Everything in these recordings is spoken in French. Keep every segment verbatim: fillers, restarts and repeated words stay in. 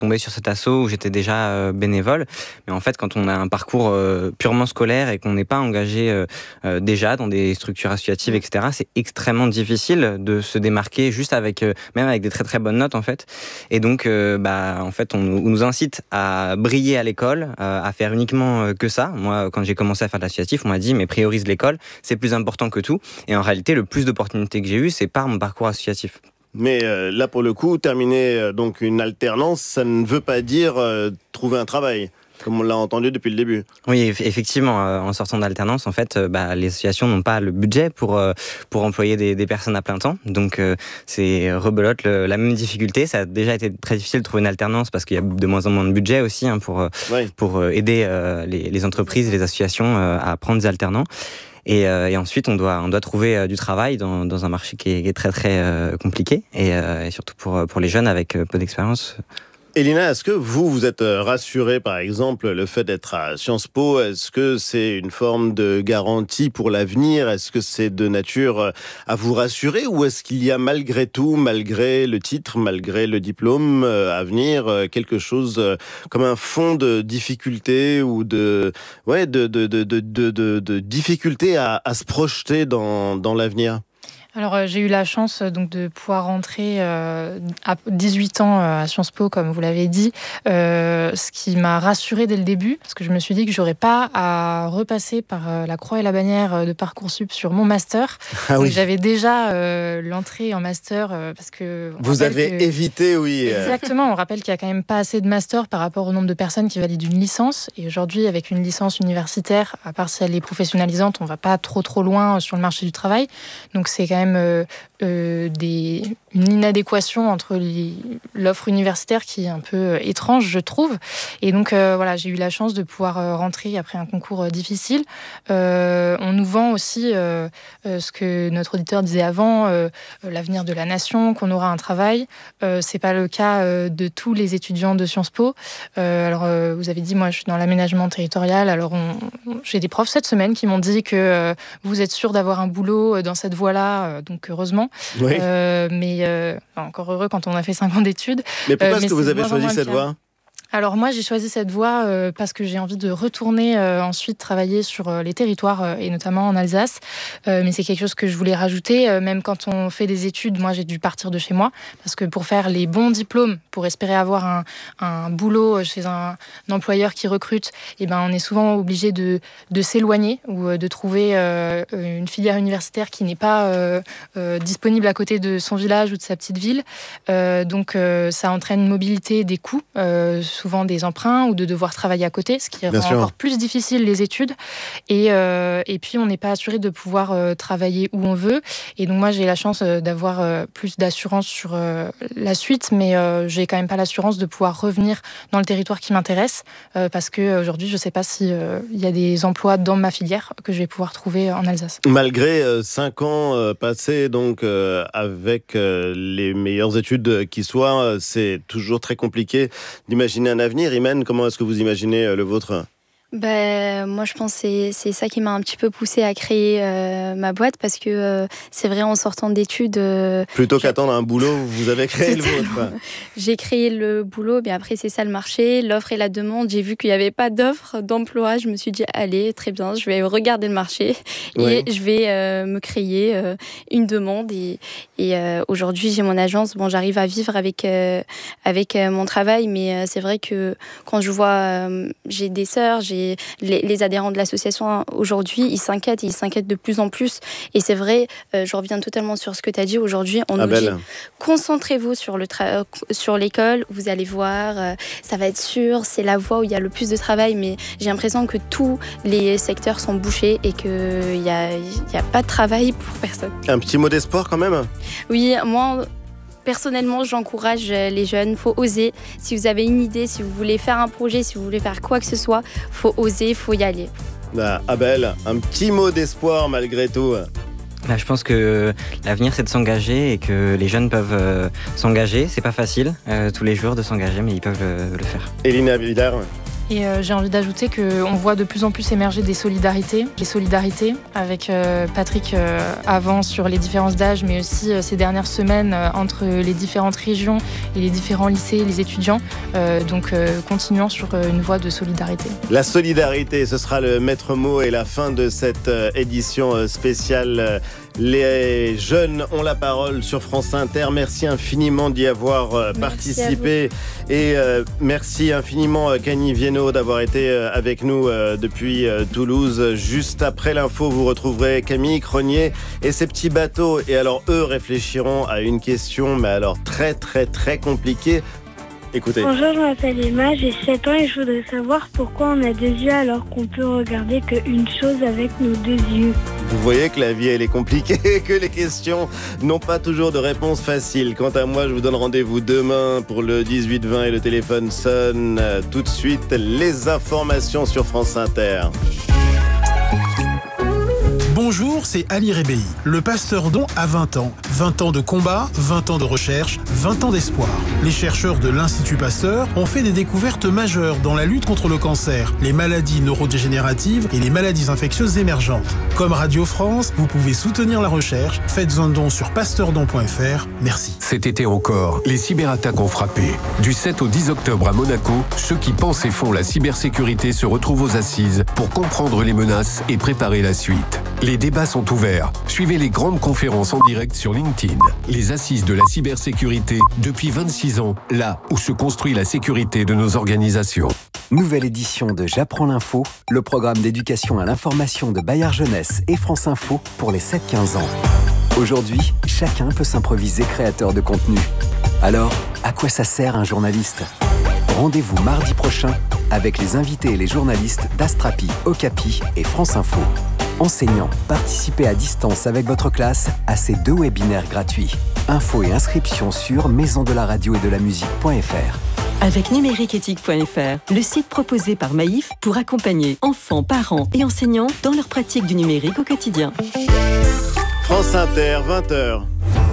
tombé sur cet asso où j'étais déjà euh, bénévole. Mais en fait, quand on a un parcours euh, purement scolaire et qu'on n'est pas engagé euh, euh, déjà dans des structures associatives, et cetera, c'est extrêmement difficile de se démarquer juste avec, euh, même avec des très très bonnes notes en fait. Et donc, euh, bah, en fait, on, on nous incite à briller à l'école, euh, à faire uniquement euh, que ça. Moi, quand j'ai commencé à faire de l'associatif, on m'a dit, mais priorise l'école, c'est plus important que tout. Et en réalité, le plus d'opportunités que j'ai eues, c'est par mon parcours associatif. Mais euh, là, pour le coup, terminer euh, donc une alternance, ça ne veut pas dire euh, trouver un travail, comme on l'a entendu depuis le début. Oui, effectivement, euh, en sortant d'alternance, en fait, euh, bah, les associations n'ont pas le budget pour, euh, pour employer des, des personnes à plein temps. Donc, euh, c'est rebelote le, la même difficulté. Ça a déjà été très difficile de trouver une alternance parce qu'il y a de moins en moins de budget aussi hein, pour, oui. pour aider euh, les, les entreprises et les associations euh, à prendre des alternants. Et, euh, et ensuite, on doit, on doit trouver euh, du travail dans, dans un marché qui est, qui est très, très euh, compliqué. Et, euh, et surtout pour, pour les jeunes avec euh, peu d'expérience. Elina, est-ce que vous, vous êtes rassurée, par exemple, le fait d'être à Sciences Po, est-ce que c'est une forme de garantie pour l'avenir? Est-ce que c'est de nature à vous rassurer? Ou est-ce qu'il y a malgré tout, malgré le titre, malgré le diplôme à venir, quelque chose comme un fond de difficulté ou de, ouais, de, de, de, de, de, de, de difficulté à, à se projeter dans, dans l'avenir? Alors, euh, j'ai eu la chance donc, de pouvoir rentrer euh, à dix-huit ans euh, à Sciences Po, comme vous l'avez dit, euh, ce qui m'a rassurée dès le début, parce que je me suis dit que j'aurais pas à repasser par euh, la croix et la bannière de Parcoursup sur mon master. Ah donc, oui. J'avais déjà euh, l'entrée en master, euh, parce que... Vous avez que... évité, oui. Exactement, on rappelle qu'il y a quand même pas assez de masters par rapport au nombre de personnes qui valident une licence. Et aujourd'hui, avec une licence universitaire, à part si elle est professionnalisante, on va pas trop trop loin sur le marché du travail. Donc, c'est quand même même euh, euh, des, une inadéquation entre les, l'offre universitaire qui est un peu étrange, je trouve. Et donc, euh, voilà, j'ai eu la chance de pouvoir euh, rentrer après un concours euh, difficile. Euh, on nous vend aussi euh, euh, ce que notre auditeur disait avant, euh, l'avenir de la nation, qu'on aura un travail. Euh, c'est pas le cas euh, de tous les étudiants de Sciences Po. Euh, alors, euh, vous avez dit, moi, je suis dans l'aménagement territorial. Alors, on, j'ai des profs cette semaine qui m'ont dit que euh, vous êtes sûr d'avoir un boulot dans cette voie-là, euh, donc heureusement. Oui. Euh, mais euh, encore heureux quand on a fait cinq ans d'études. Mais pourquoi euh, est-ce mais que vous avez moi, choisi cette voie ? Alors moi, j'ai choisi cette voie euh, parce que j'ai envie de retourner euh, ensuite travailler sur euh, les territoires euh, et notamment en Alsace. Euh, mais c'est quelque chose que je voulais rajouter. Euh, même quand on fait des études, moi, j'ai dû partir de chez moi parce que pour faire les bons diplômes, pour espérer avoir un, un boulot chez un, un employeur qui recrute, eh ben, on est souvent obligé de, de s'éloigner ou de trouver euh, une filière universitaire qui n'est pas euh, euh, disponible à côté de son village ou de sa petite ville. Euh, donc, euh, ça entraîne une mobilité des coûts. Euh, souvent des emprunts ou de devoir travailler à côté, ce qui Bien rend sûr. encore plus difficile les études. Et, euh, et puis, on n'est pas assuré de pouvoir euh, travailler où on veut. Et donc, moi, j'ai la chance euh, d'avoir euh, plus d'assurance sur euh, la suite, mais euh, j'ai quand même pas l'assurance de pouvoir revenir dans le territoire qui m'intéresse, euh, parce qu'aujourd'hui, je ne sais pas s'il euh, y a des emplois dans ma filière que je vais pouvoir trouver en Alsace. Malgré euh, cinq ans euh, passés donc, euh, avec euh, les meilleures études qui soient, euh, c'est toujours très compliqué d'imaginer un avenir. Imen, comment est-ce que vous imaginez euh, le vôtre ? Ben, moi, je pense que c'est, c'est ça qui m'a un petit peu poussée à créer euh, ma boîte parce que euh, c'est vrai, en sortant d'études... Euh, Plutôt qu'attendre un boulot, vous avez créé le vôtre. J'ai créé le boulot, mais après, c'est ça le marché, l'offre et la demande. J'ai vu qu'il n'y avait pas d'offre d'emploi. Je me suis dit, allez, très bien, je vais regarder le marché Oui. et je vais euh, me créer euh, une demande. Et, et euh, aujourd'hui, j'ai mon agence. Bon, j'arrive à vivre avec, euh, avec euh, mon travail, mais euh, c'est vrai que quand je vois... Euh, j'ai des sœurs, j'ai Les, les adhérents de l'association aujourd'hui, ils s'inquiètent, ils s'inquiètent de plus en plus. Et c'est vrai, euh, je reviens totalement sur ce que tu as dit aujourd'hui. On Abel. nous dit, concentrez-vous sur, le tra- sur l'école, vous allez voir, euh, ça va être sûr, c'est la voie où il y a le plus de travail. Mais j'ai l'impression que tous les secteurs sont bouchés et qu'il n'y a, y a pas de travail pour personne. Un petit mot d'espoir quand même ? Oui, moi... Personnellement, j'encourage les jeunes, faut oser. Si vous avez une idée, si vous voulez faire un projet, si vous voulez faire quoi que ce soit, faut oser, faut y aller. Bah, Abel, un petit mot d'espoir malgré tout. Bah, je pense que l'avenir, c'est de s'engager et que les jeunes peuvent euh, s'engager. C'est pas facile euh, tous les jours de s'engager, mais ils peuvent le, le faire. Elina Villard. Et euh, j'ai envie d'ajouter qu'on voit de plus en plus émerger des solidarités, des solidarités avec euh, Patrick euh, avant sur les différences d'âge, mais aussi euh, ces dernières semaines euh, entre les différentes régions et les différents lycées, les étudiants. Euh, donc euh, continuons sur euh, une voie de solidarité. La solidarité, ce sera le maître mot et la fin de cette euh, édition euh, spéciale. Euh, Les jeunes ont la parole sur France Inter. Merci infiniment d'y avoir euh, participé. Et euh, merci infiniment euh, Camille Viennot d'avoir été euh, avec nous euh, depuis euh, Toulouse. Juste après l'info, vous retrouverez Camille Cronier et ses petits bateaux. Et alors, eux réfléchiront à une question, mais alors très, très, très compliquée. Écoutez. Bonjour, je m'appelle Emma, j'ai sept ans et je voudrais savoir pourquoi on a deux yeux alors qu'on peut regarder qu'une chose avec nos deux yeux. Vous voyez que la vie elle est compliquée, que les questions n'ont pas toujours de réponse facile. Quant à moi, je vous donne rendez-vous demain pour le dix-huit vingt et le téléphone sonne. Tout de suite, les informations sur France Inter. Bonjour, c'est Ali Rebéi. Le pasteur Don a vingt ans. vingt ans de combat, vingt ans de recherche, vingt ans d'espoir. Les chercheurs de l'Institut Pasteur ont fait des découvertes majeures dans la lutte contre le cancer, les maladies neurodégénératives et les maladies infectieuses émergentes. Comme Radio France, vous pouvez soutenir la recherche. Faites un don sur pasteurdon point f r. Merci. Cet été encore, les cyberattaques ont frappé. Du sept au dix octobre à Monaco, ceux qui pensent et font la cybersécurité se retrouvent aux assises pour comprendre les menaces et préparer la suite. Les débats sont ouverts. Suivez les grandes conférences en direct sur LinkedIn. Les assises de la cybersécurité depuis vingt-six ans, là où se construit la sécurité de nos organisations. Nouvelle édition de J'apprends l'info, le programme d'éducation à l'information de Bayard Jeunesse et France Info pour les sept quinze ans. Aujourd'hui, chacun peut s'improviser créateur de contenu. Alors, à quoi ça sert un journaliste ? Rendez-vous mardi prochain avec les invités et les journalistes d'Astrapi, Okapi et France Info. Enseignants, participez à distance avec votre classe à ces deux webinaires gratuits. Infos et inscriptions sur maison de la radio et de la musique point f r. Avec numérique éthique point f r, le site proposé par Maïf pour accompagner enfants, parents et enseignants dans leur pratique du numérique au quotidien. France Inter, vingt heures.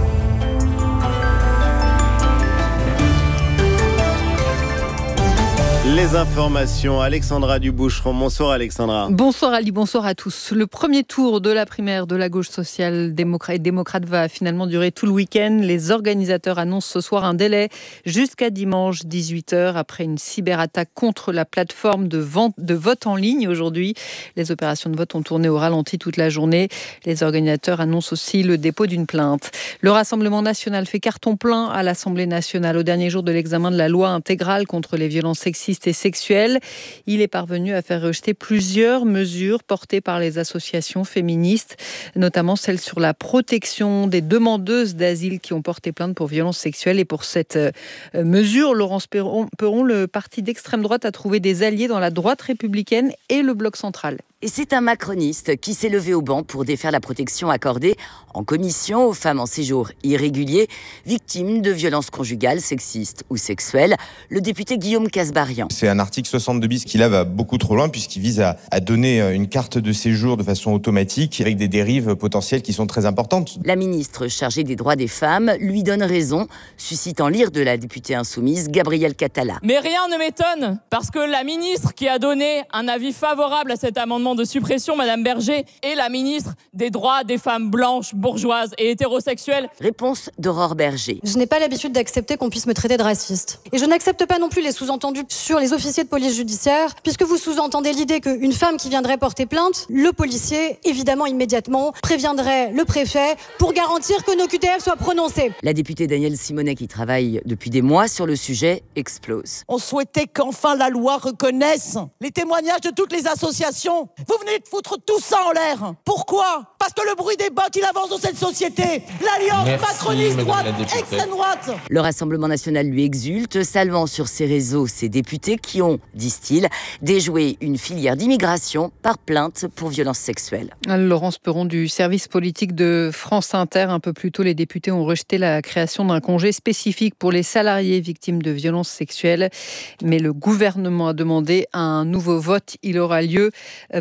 Les informations, Alexandra Duboucheron. Bonsoir Alexandra. Bonsoir Ali, bonsoir à tous. Le premier tour de la primaire de la gauche sociale démocrate et démocrate va finalement durer tout le week-end. Les organisateurs annoncent ce soir un délai jusqu'à dimanche dix-huit heures après une cyberattaque contre la plateforme de, vente, de vote en ligne aujourd'hui. Les opérations de vote ont tourné au ralenti toute la journée. Les organisateurs annoncent aussi le dépôt d'une plainte. Le Rassemblement national fait carton plein à l'Assemblée nationale au dernier jour de l'examen de la loi intégrale contre les violences sexistes et sexuelle. Il est parvenu à faire rejeter plusieurs mesures portées par les associations féministes, notamment celle sur la protection des demandeuses d'asile qui ont porté plainte pour violences sexuelles. Et pour cette mesure, Laurence Perron, Perron le parti d'extrême droite, a trouvé des alliés dans la droite républicaine et le bloc central. Et c'est un macroniste qui s'est levé au banc pour défaire la protection accordée en commission aux femmes en séjour irrégulier, victimes de violences conjugales, sexistes ou sexuelles. Le député Guillaume Kasbarian. C'est un article soixante-deux bis qui là va beaucoup trop loin puisqu'il vise à, à donner une carte de séjour de façon automatique avec des dérives potentielles qui sont très importantes. La ministre chargée des droits des femmes lui donne raison, suscitant l'ire de la députée insoumise Gabrielle Catala. Mais rien ne m'étonne parce que la ministre qui a donné un avis favorable à cet amendement de suppression, Madame Berger, est la ministre des droits des femmes blanches, bourgeoises et hétérosexuelles. Réponse d'Aurore Berger. Je n'ai pas l'habitude d'accepter qu'on puisse me traiter de raciste. Et je n'accepte pas non plus les sous-entendus sur les officiers de police judiciaire, puisque vous sous-entendez l'idée qu'une femme qui viendrait porter plainte, le policier, évidemment immédiatement, préviendrait le préfet pour garantir que nos Q T F soient prononcés. La députée Danielle Simonet, qui travaille depuis des mois sur le sujet, explose. On souhaitait qu'enfin la loi reconnaisse les témoignages de toutes les associations. Vous venez de foutre tout ça en l'air. Pourquoi ? Parce que le bruit des bottes, il avance dans cette société. L'alliance macroniste droite, extrême droite. Le Rassemblement national lui exulte, saluant sur ses réseaux ses députés qui ont, disent-ils, déjoué une filière d'immigration par plainte pour violences sexuelles. Laurence Perron du service politique de France Inter. Un peu plus tôt, les députés ont rejeté la création d'un congé spécifique pour les salariés victimes de violences sexuelles. Mais le gouvernement a demandé un nouveau vote. Il aura lieu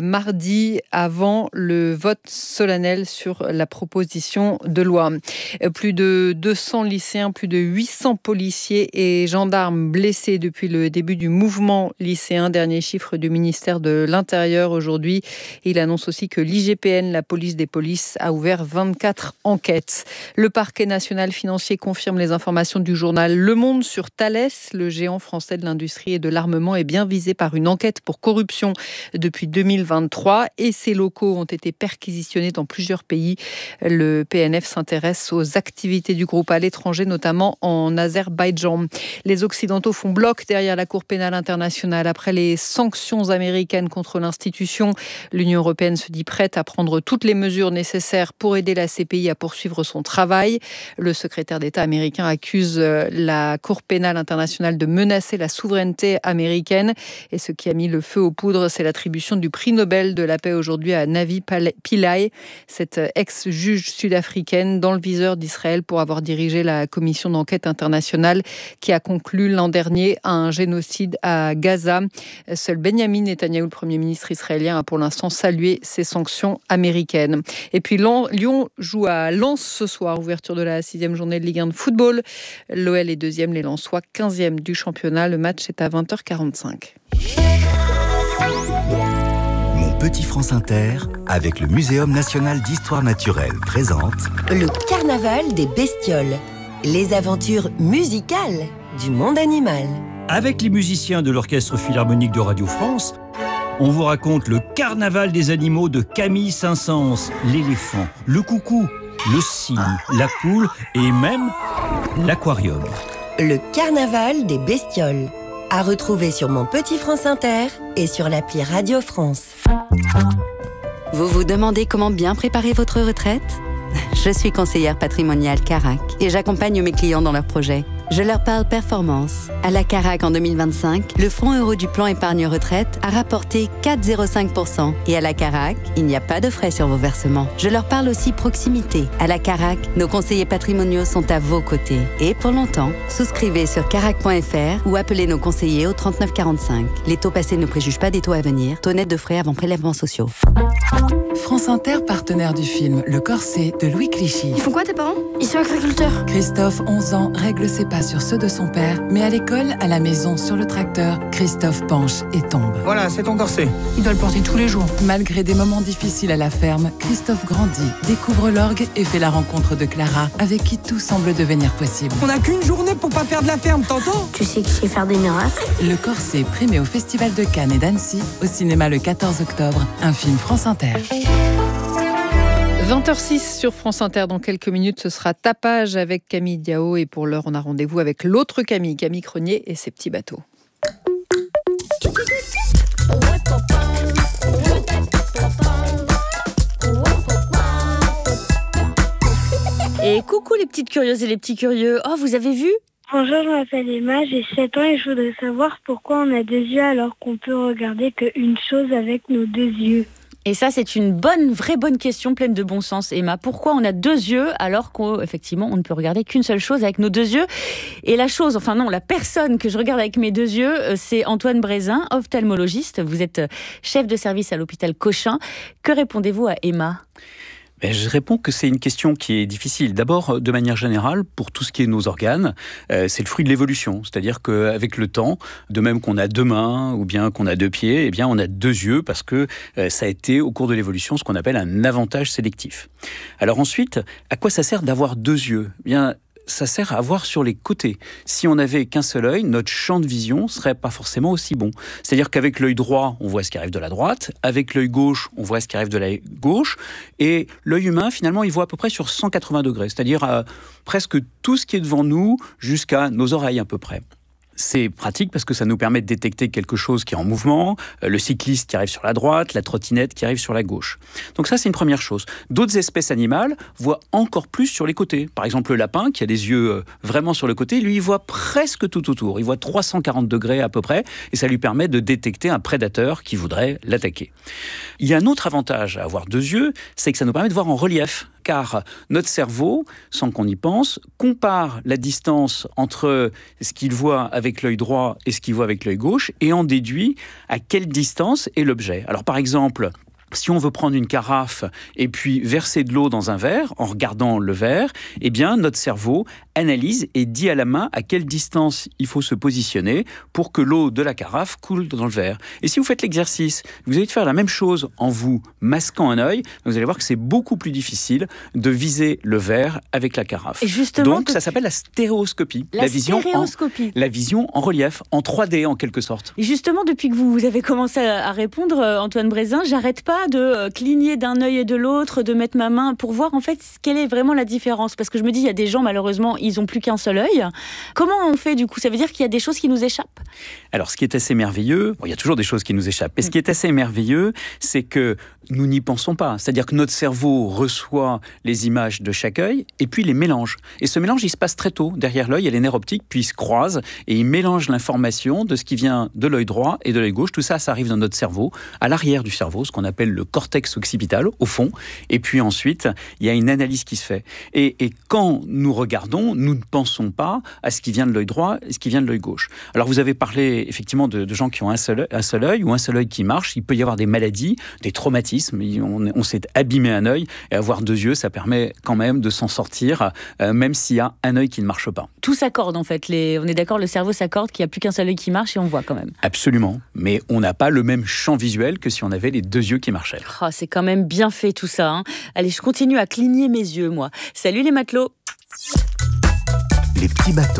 mardi avant le vote solennel sur la proposition de loi. Plus de deux cents lycéens, plus de huit cents policiers et gendarmes blessés depuis le début du mouvement lycéen. Dernier chiffre du ministère de l'Intérieur aujourd'hui. Il annonce aussi que l'I G P N, la police des polices, a ouvert vingt-quatre enquêtes. Le parquet national financier confirme les informations du journal Le Monde sur Thales. Le géant français de l'industrie et de l'armement est bien visé par une enquête pour corruption depuis deux mille vingt-trois et ses locaux ont été perquisitionnés dans plusieurs pays. Le P N F s'intéresse aux activités du groupe à l'étranger, notamment en Azerbaïdjan. Les Occidentaux font bloc derrière la Cour pénale internationale après les sanctions américaines contre l'institution. L'Union européenne se dit prête à prendre toutes les mesures nécessaires pour aider la C P I à poursuivre son travail. Le secrétaire d'État américain accuse la Cour pénale internationale de menacer la souveraineté américaine. Et ce qui a mis le feu aux poudres, c'est l'attribution du prix Nobel de la paix aujourd'hui à Navi Pillay, cette ex-juge sud-africaine dans le viseur d'Israël pour avoir dirigé la commission d'enquête internationale qui a conclu l'an dernier à un génocide à Gaza. Seul Benjamin Netanyahou, le Premier ministre israélien, a pour l'instant salué ces sanctions américaines. Et puis Lyon joue à Lens ce soir, ouverture de la sixième journée de Ligue un de football. L'O L est deuxième, les Lensois quinzième du championnat. Le match est à vingt heures quarante-cinq. Mon petit France Inter, avec le Muséum national d'histoire naturelle, présente le carnaval des bestioles, les aventures musicales du monde animal. Avec les musiciens de l'Orchestre Philharmonique de Radio France, on vous raconte le carnaval des animaux de Camille Saint-Saëns, l'éléphant, le coucou, le cygne, la poule et même l'aquarium. Le carnaval des bestioles, à retrouver sur Mon Petit France Inter et sur l'appli Radio France. Vous vous demandez comment bien préparer votre retraite ? Je suis conseillère patrimoniale Carac et j'accompagne mes clients dans leurs projets. Je leur parle performance. À la Carac en deux mille vingt-cinq, le fonds euro du plan épargne retraite a rapporté quatre virgule zéro cinq pour cent. Et à la Carac, il n'y a pas de frais sur vos versements. Je leur parle aussi proximité. À la Carac, nos conseillers patrimoniaux sont à vos côtés. Et pour longtemps, souscrivez sur carac point f r ou appelez nos conseillers au trente-neuf quarante-cinq. Les taux passés ne préjugent pas des taux à venir. Taux net de frais avant prélèvements sociaux. France Inter, partenaire du film Le Corset de Louis Clichy. Ils font quoi tes parents? Ils sont agriculteurs. Christophe, onze ans, règle ses pas sur ceux de son père, mais à l'école, à la maison, sur le tracteur, Christophe penche et tombe. Voilà, c'est ton corset. Il doit le porter tous les jours. Malgré des moments difficiles à la ferme, Christophe grandit, découvre l'orgue et fait la rencontre de Clara, avec qui tout semble devenir possible. On n'a qu'une journée pour pas perdre la ferme, t'entends? Tu sais que je sais faire des miracles. Le Corset, primé au Festival de Cannes et d'Annecy, au cinéma le quatorze octobre, un film France Inter. vingt heures six sur France Inter. Dans quelques minutes, ce sera Tapage avec Camille Diao. Et pour l'heure, on a rendez-vous avec l'autre Camille, Camille Crenier et ses petits bateaux. Et coucou les petites curieuses et les petits curieux. Oh, vous avez vu ? Bonjour, je m'appelle Emma, j'ai sept ans et je voudrais savoir pourquoi on a deux yeux alors qu'on peut regarder qu'une chose avec nos deux yeux. Et ça, c'est une bonne, vraie bonne question, pleine de bon sens, Emma. Pourquoi on a deux yeux alors qu'effectivement, on ne peut regarder qu'une seule chose avec nos deux yeux ? Et la chose, enfin non, la personne que je regarde avec mes deux yeux, c'est Antoine Brézin, ophtalmologiste. Vous êtes chef de service à l'hôpital Cochin. Que répondez-vous à Emma ? Ben, je réponds que c'est une question qui est difficile. D'abord, de manière générale, pour tout ce qui est nos organes, euh, c'est le fruit de l'évolution. C'est-à-dire qu'avec le temps, de même qu'on a deux mains ou bien qu'on a deux pieds, eh bien on a deux yeux parce que euh, ça a été au cours de l'évolution ce qu'on appelle un avantage sélectif. Alors ensuite, à quoi ça sert d'avoir deux yeux ? Eh bien, ça sert à voir sur les côtés. Si on n'avait qu'un seul œil, notre champ de vision serait pas forcément aussi bon. C'est-à-dire qu'avec l'œil droit, on voit ce qui arrive de la droite, avec l'œil gauche, on voit ce qui arrive de la gauche, et l'œil humain, finalement, il voit à peu près sur cent quatre-vingts degrés, c'est-à-dire euh, presque tout ce qui est devant nous, jusqu'à nos oreilles à peu près. C'est pratique parce que ça nous permet de détecter quelque chose qui est en mouvement, le cycliste qui arrive sur la droite, la trottinette qui arrive sur la gauche. Donc ça, c'est une première chose. D'autres espèces animales voient encore plus sur les côtés. Par exemple, le lapin, qui a des yeux vraiment sur le côté, lui, il voit presque tout autour. Il voit trois cent quarante degrés à peu près, et ça lui permet de détecter un prédateur qui voudrait l'attaquer. Il y a un autre avantage à avoir deux yeux, c'est que ça nous permet de voir en relief. car notre cerveau, sans qu'on y pense, compare la distance entre ce qu'il voit avec l'œil droit et ce qu'il voit avec l'œil gauche et en déduit à quelle distance est l'objet. Alors par exemple, si on veut prendre une carafe et puis verser de l'eau dans un verre, en regardant le verre, eh bien, notre cerveau analyse et dit à la main à quelle distance il faut se positionner pour que l'eau de la carafe coule dans le verre. Et si vous faites l'exercice, vous allez faire la même chose en vous masquant un œil, vous allez voir que c'est beaucoup plus difficile de viser le verre avec la carafe. Et justement, donc, ça s'appelle la stéréoscopie. La, la vision stéréoscopie. En, la vision en relief, en trois D en quelque sorte. Et justement, depuis que vous avez commencé à répondre, Antoine Brézin, j'arrête pas de cligner d'un œil et de l'autre, de mettre ma main pour voir en fait quelle est vraiment la différence. Parce que je me dis, il y a des gens, malheureusement, ils n'ont plus qu'un seul œil. Comment on fait du coup ? Ça veut dire qu'il y a des choses qui nous échappent ? Alors, ce qui est assez merveilleux, bon, il y a toujours des choses qui nous échappent, mais ce qui est assez merveilleux, c'est que nous n'y pensons pas. C'est-à-dire que notre cerveau reçoit les images de chaque œil et puis les mélange. Et ce mélange, il se passe très tôt. Derrière l'œil, il y a les nerfs optiques, puis ils se croisent et ils mélangent l'information de ce qui vient de l'œil droit et de l'œil gauche. Tout ça, ça arrive dans notre cerveau, à l'arrière du cerveau, ce qu'on appelle le cortex occipital, au fond. Et puis ensuite, il y a une analyse qui se fait. Et, et quand nous regardons, nous ne pensons pas à ce qui vient de l'œil droit et ce qui vient de l'œil gauche. Alors, vous avez parlé effectivement de, de gens qui ont un seul, un seul œil ou un seul œil qui marche. Il peut y avoir des maladies, des traumatismes. On, on s'est abîmé un œil et avoir deux yeux, ça permet quand même de s'en sortir, euh, même s'il y a un œil qui ne marche pas. Tout s'accorde en fait. Les, on est d'accord, le cerveau s'accorde qu'il n'y a plus qu'un seul œil qui marche et on voit quand même. Absolument. Mais on n'a pas le même champ visuel que si on avait les deux yeux qui marchaient. Oh, c'est quand même bien fait tout ça. Hein. Allez, je continue à cligner mes yeux, moi. Salut les matelots. Les petits bateaux.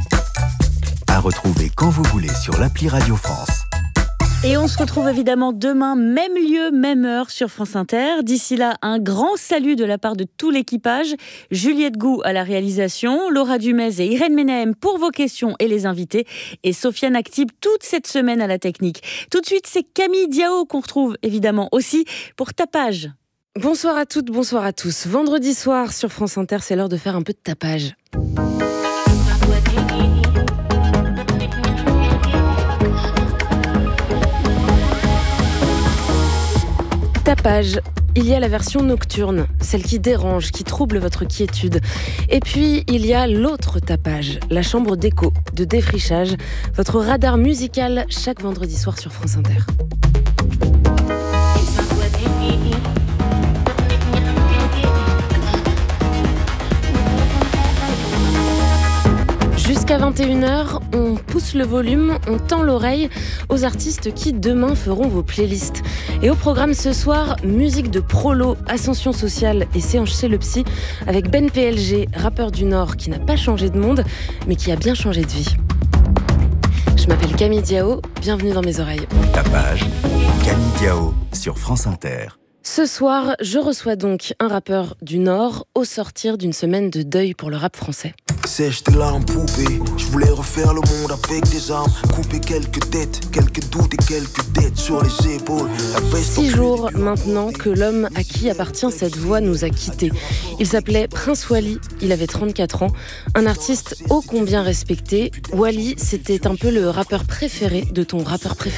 À retrouver quand vous voulez sur l'appli Radio France. Et on se retrouve évidemment demain, même lieu, même heure sur France Inter. D'ici là, un grand salut de la part de tout l'équipage. Juliette Gou à la réalisation, Laura Dumez et Irène Ménahem pour vos questions et les invités. Et Sofiane Actib toute cette semaine à la technique. Tout de suite, c'est Camille Diao qu'on retrouve évidemment aussi pour Tapage. Bonsoir à toutes, bonsoir à tous. Vendredi soir sur France Inter, c'est l'heure de faire un peu de tapage. Tapage. Il y a la version nocturne, celle qui dérange, qui trouble votre quiétude. Et puis, il y a l'autre tapage, la chambre d'écho, de défrichage, votre radar musical chaque vendredi soir sur France Inter. Jusqu'à vingt et une heures, on pousse le volume, on tend l'oreille aux artistes qui demain feront vos playlists. Et au programme ce soir, musique de prolo, ascension sociale et séance chez le psy avec Ben P L G, rappeur du Nord qui n'a pas changé de monde mais qui a bien changé de vie. Je m'appelle Camille Diao, bienvenue dans mes oreilles. Tapage, Camille Diao sur France Inter. Ce soir, je reçois donc un rappeur du Nord au sortir d'une semaine de deuil pour le rap français. C'est j'étais là en poupée, je voulais refaire le monde avec des armes, couper quelques têtes, quelques doutes et quelques dettes sur les épaules. Six jours maintenant que l'homme à qui appartient cette voix nous a quittés. Il s'appelait Prince Wally, il avait trente-quatre ans, un artiste ô combien respecté. Wally, c'était un peu le rappeur préféré de ton rappeur préféré.